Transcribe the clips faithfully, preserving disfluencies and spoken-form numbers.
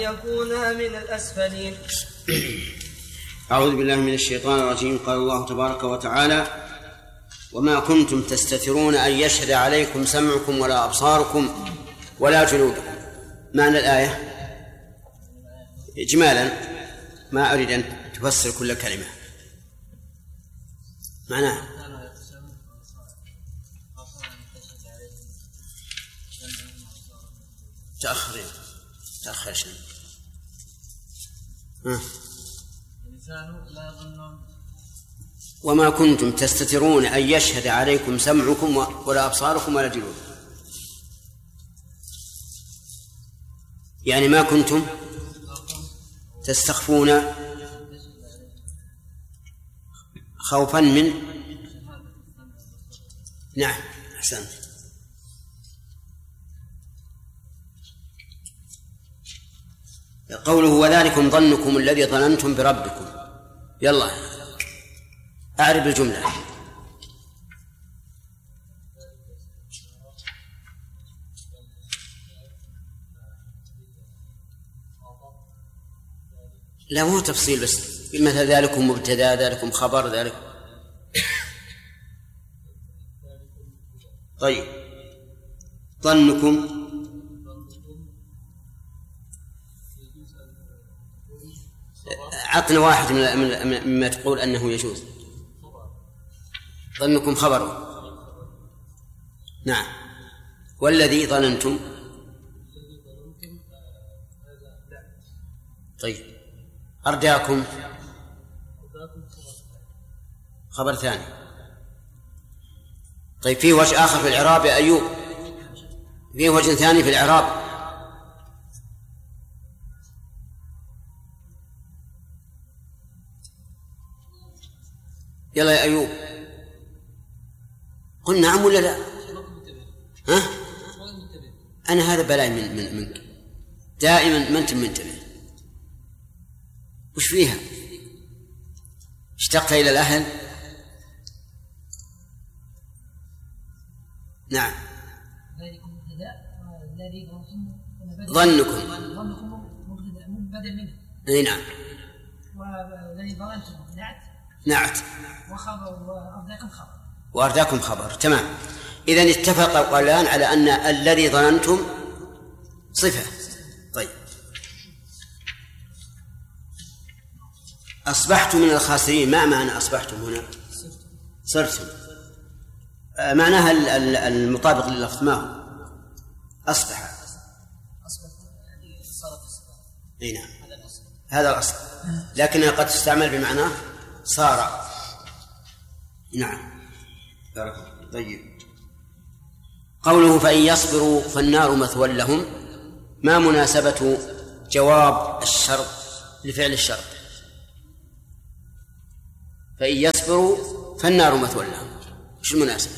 يكونا من الأسفلين. أعوذ بالله من الشيطان الرجيم. قال الله تبارك وتعالى: وما كنتم تستترون أن يشهد عليكم سمعكم ولا أبصاركم ولا جلودكم. معنى الآية إجمالا، ما أريد أن تفسر كل كلمة. معناها تأخر تأخر شيء. وما كنتم تستترون أن يشهد عليكم سمعكم ولا أبصاركم ولا جلودكم، يعني ما كنتم تستخفون خوفا من. نعم أحسنت. قوله وذلكم ظنكم الذي ظننتم بربكم. يلا أعرب الجملة. لا مو تفصيل بس، مثل ذلكم مبتدأ، ذلكم خبر، ذلك. طيب ظنكم عطنا واحد مما تقول أنه يجوز. ظنكم خبر. نعم. والذي ظننتم. طيب أرداكم خبر ثاني. طيب فيه وجه آخر في الإعراب يا أيوب، فيه وجه ثاني في الإعراب. يلا يا أيوب، قل نعم ولا لا؟ ها؟ أنا هذا بلاي من من منك دائما ما أنت منتبه. وش فيها؟ اشتقت إلى الأهل؟ نعم. ظنكم مبتدأ منه. أي نعم. والذي ظننتم نعت. نعت. وخبر وأرداكم خبر. وأرداكم خبر. تمام. إذن اتفق القولان على أن الذي ظننتم صفة. طيب أصبحتم من الخاسرين. ما معنى أصبحتم هنا؟ صرتم. معناها المطابق لللفظ ما هو؟ أصبح. أي نعم هذا الأصل، لكنها قد تستعمل بمعنى صار. نعم. طيب قوله فإن يصبروا فالنار مثوى لهم، ما مناسبة جواب الشرط لفعل الشرط؟ فإن يصبروا فالنار مثوى لهم، ايش المناسبة؟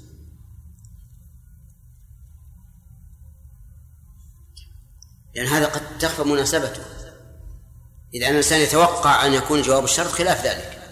لأن يعني هذا قد تخفى مناسبته، إذا أن الإنسان يتوقع أن يكون جواب الشرط خلاف ذلك.